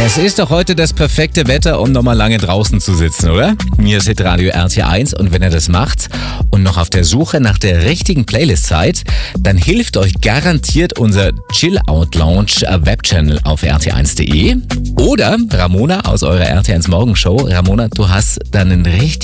Es ist doch heute das perfekte Wetter, um nochmal lange draußen zu sitzen, oder? Hier ist Hitradio RT1 und wenn ihr das macht und noch auf der Suche nach der richtigen Playlist seid, dann hilft euch garantiert unser Chill-Out Lounge Webchannel auf rt1.de oder Ramona aus eurer RT1 Morgenshow. Ramona, du hast dann einen richtig